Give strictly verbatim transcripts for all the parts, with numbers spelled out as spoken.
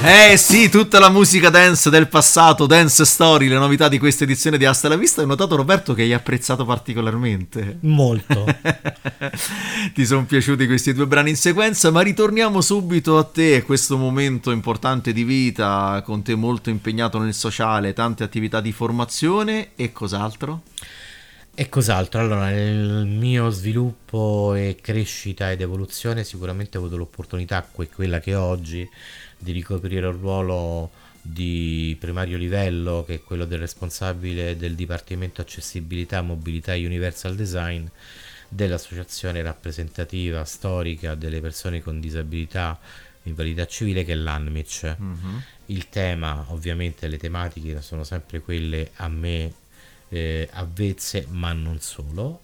Eh sì, tutta la musica dance del passato, Dance Story, le novità di questa edizione di Hasta la Vista. Ho notato, Roberto, che hai apprezzato particolarmente. Molto. Ti sono piaciuti questi due brani in sequenza, ma ritorniamo subito a te, questo momento importante di vita, con te molto impegnato nel sociale, tante attività di formazione e cos'altro? E cos'altro? Allora, nel mio sviluppo e crescita ed evoluzione sicuramente ho avuto l'opportunità, que- quella che ho oggi, di ricoprire un ruolo di primario livello, che è quello del responsabile del Dipartimento Accessibilità, Mobilità e Universal Design dell'associazione rappresentativa storica delle persone con disabilità e invalidità civile, che è l'ANMIC. Mm-hmm. Il tema, ovviamente, le tematiche sono sempre quelle a me eh, avvezze, ma non solo,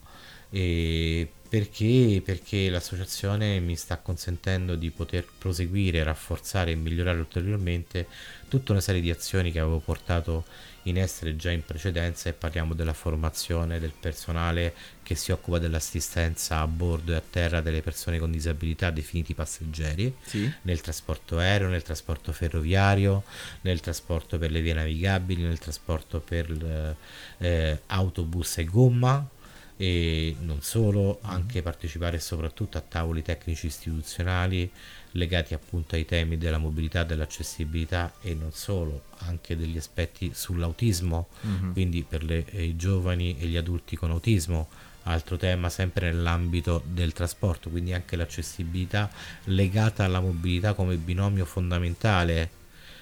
e perché? Perché l'associazione mi sta consentendo di poter proseguire, rafforzare e migliorare ulteriormente tutta una serie di azioni che avevo portato in essere già in precedenza, e parliamo della formazione del personale che si occupa dell'assistenza a bordo e a terra delle persone con disabilità definiti passeggeri, Sì. nel trasporto aereo, nel trasporto ferroviario, nel trasporto per le vie navigabili, nel trasporto per eh, autobus e gomma, e non solo, anche partecipare soprattutto a tavoli tecnici istituzionali legati appunto ai temi della mobilità, dell'accessibilità, e non solo, anche degli aspetti sull'autismo, mm-hmm. quindi per le, eh, i giovani e gli adulti con autismo, altro tema sempre nell'ambito del trasporto, quindi anche l'accessibilità legata alla mobilità come binomio fondamentale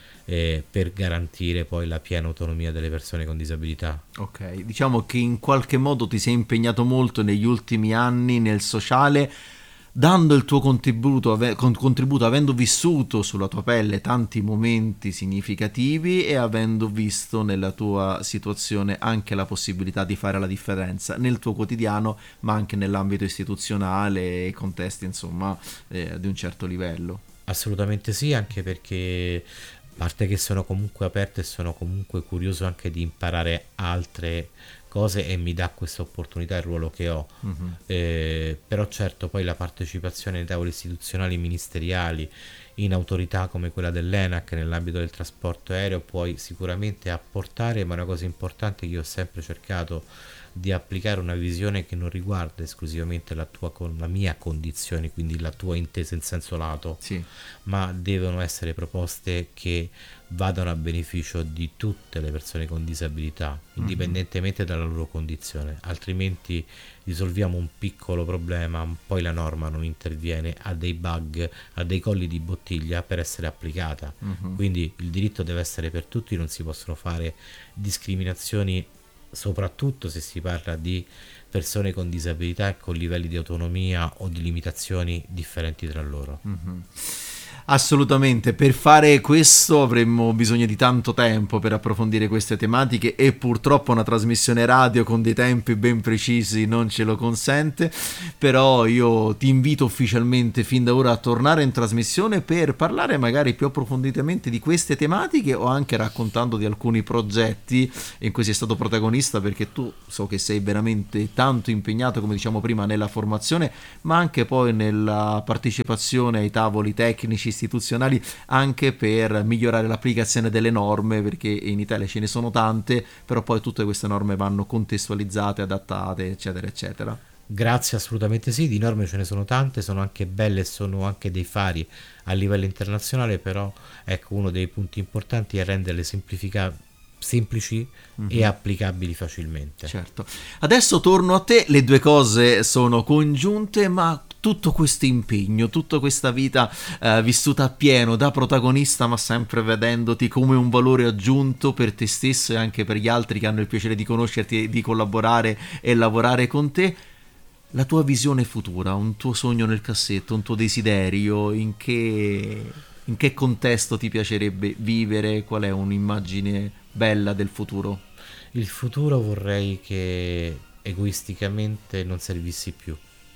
Eh, per garantire poi la piena autonomia delle persone con disabilità. Ok, diciamo che in qualche modo ti sei impegnato molto negli ultimi anni nel sociale, dando il tuo contributo, ave- contributo avendo vissuto sulla tua pelle tanti momenti significativi e avendo visto nella tua situazione anche la possibilità di fare la differenza nel tuo quotidiano, ma anche nell'ambito istituzionale e contesti, insomma, eh, di un certo livello. Assolutamente sì, anche perché a parte che sono comunque aperto e sono comunque curioso anche di imparare altre cose, e mi dà questa opportunità il ruolo che ho. Mm-hmm. Eh, però certo, poi la partecipazione ai tavoli istituzionali ministeriali in autorità come quella dell'ENAC nell'ambito del trasporto aereo puoi sicuramente apportare, ma una cosa importante che io ho sempre cercato di applicare, una visione che non riguarda esclusivamente la tua con la mia condizione, quindi la tua intesa in senso lato, sì. ma devono essere proposte che vadano a beneficio di tutte le persone con disabilità, indipendentemente mm-hmm. dalla loro condizione, altrimenti risolviamo un piccolo problema, poi la norma non interviene, ha dei bug, ha dei colli di bottiglia per essere applicata. Mm-hmm. Quindi il diritto deve essere per tutti, non si possono fare discriminazioni, soprattutto se si parla di persone con disabilità e con livelli di autonomia o di limitazioni differenti tra loro. Mm-hmm. Assolutamente, per fare questo avremmo bisogno di tanto tempo per approfondire queste tematiche, e purtroppo una trasmissione radio con dei tempi ben precisi non ce lo consente, però io ti invito ufficialmente fin da ora a tornare in trasmissione per parlare magari più approfonditamente di queste tematiche, o anche raccontando di alcuni progetti in cui sei stato protagonista, perché tu so che sei veramente tanto impegnato, come diciamo prima, nella formazione, ma anche poi nella partecipazione ai tavoli tecnici istituzionali, anche per migliorare l'applicazione delle norme, perché in Italia ce ne sono tante, però poi tutte queste norme vanno contestualizzate, adattate, eccetera eccetera. Grazie, assolutamente sì, di norme ce ne sono tante, sono anche belle, sono anche dei fari a livello internazionale, però ecco, uno dei punti importanti è renderle semplifica- semplici mm-hmm. e applicabili facilmente. Certo. Adesso torno a te, le due cose sono congiunte, ma tutto questo impegno, tutta questa vita eh, vissuta a pieno da protagonista, ma sempre vedendoti come un valore aggiunto per te stesso e anche per gli altri che hanno il piacere di conoscerti, di collaborare e lavorare con te, la tua visione futura, un tuo sogno nel cassetto, un tuo desiderio, in che, in che contesto ti piacerebbe vivere, qual è un'immagine bella del futuro? Il futuro vorrei che egoisticamente non servissi più.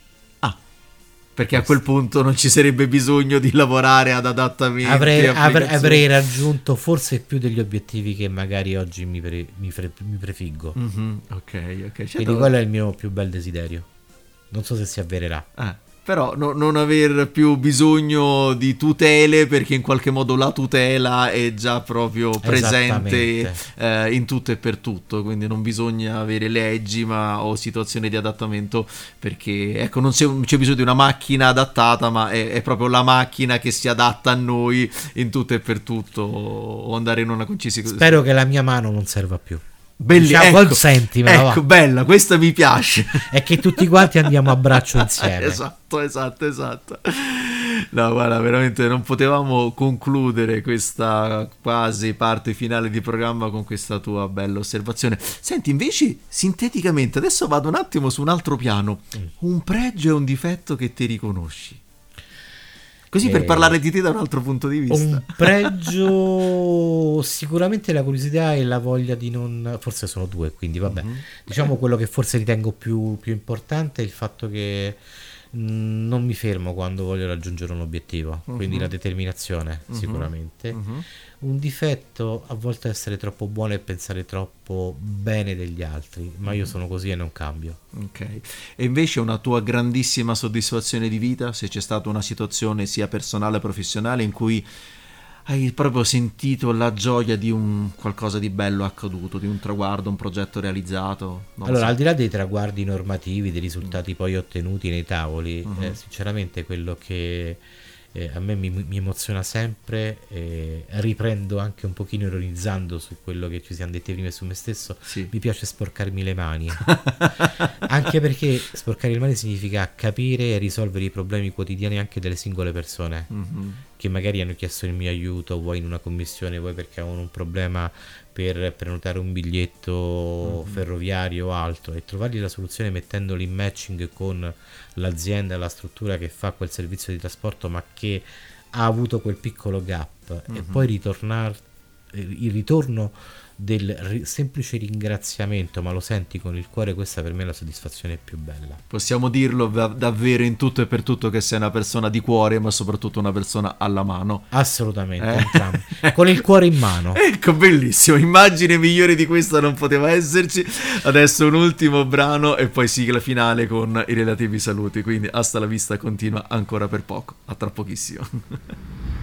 Perché a quel punto non ci sarebbe bisogno di lavorare ad adattamenti. Avrei, avrei, avrei raggiunto forse più degli obiettivi che magari oggi mi, pre, mi, pre, mi prefiggo. Mm-hmm. Ok, ok. Certo. Quindi quello è il mio più bel desiderio. Non so se si avvererà. Eh. però no, non aver più bisogno di tutele, perché in qualche modo la tutela è già proprio presente eh, in tutto e per tutto, quindi non bisogna avere leggi ma o situazioni di adattamento, perché ecco non c'è, non c'è bisogno di una macchina adattata, ma è, è proprio la macchina che si adatta a noi in tutto e per tutto, o andare in una concisione. Spero che la mia mano non serva più. Belli, diciamo, ecco, consentimela, ecco, va. Bella, questa mi piace. E che tutti quanti andiamo a braccio insieme. Esatto, esatto, esatto. No, guarda, veramente non potevamo concludere questa quasi parte finale di programma con questa tua bella osservazione. Senti, invece, sinteticamente, adesso vado un attimo su un altro piano. Mm. Un pregio e un difetto che ti riconosci. Così per eh, parlare di te da un altro punto di vista. Un pregio, sicuramente la curiosità e la voglia di non... Forse sono due, quindi vabbè. Mm-hmm. Diciamo quello che forse ritengo più, più importante è il fatto che mh, non mi fermo quando voglio raggiungere un obiettivo. Mm-hmm. Quindi la determinazione, mm-hmm. sicuramente. Mm-hmm. Un difetto a volte è essere troppo buono e pensare troppo bene degli altri, ma io sono così e non cambio. Ok. E invece una tua grandissima soddisfazione di vita, se c'è stata una situazione sia personale che professionale in cui hai proprio sentito la gioia di un qualcosa di bello accaduto, di un traguardo, un progetto realizzato? Non allora, so. Al di là dei traguardi normativi, dei risultati mm. poi ottenuti nei tavoli, mm-hmm. eh, sinceramente quello che Eh, a me mi, mi emoziona sempre, eh, riprendo anche un pochino ironizzando su quello che ci siamo detti prima e su me stesso, sì. Mi piace sporcarmi le mani anche perché sporcare le mani significa capire e risolvere i problemi quotidiani anche delle singole persone, mm-hmm. che magari hanno chiesto il mio aiuto, vuoi in una commissione, vuoi perché avevano un problema per prenotare un biglietto mm-hmm. ferroviario o altro, e trovargli la soluzione mettendoli in matching con l'azienda, la struttura che fa quel servizio di trasporto ma che ha avuto quel piccolo gap, mm-hmm. e poi ritornare il ritorno del ri- semplice ringraziamento, ma lo senti con il cuore, questa per me è la soddisfazione più bella. Possiamo dirlo v- davvero in tutto e per tutto che sei una persona di cuore, ma soprattutto una persona alla mano. Assolutamente, eh? entrambi. Con il cuore in mano. Ecco, bellissimo, immagine migliore di questa non poteva esserci. Adesso un ultimo brano e poi sigla finale con i relativi saluti, quindi hasta la vista continua ancora per poco, a tra pochissimo.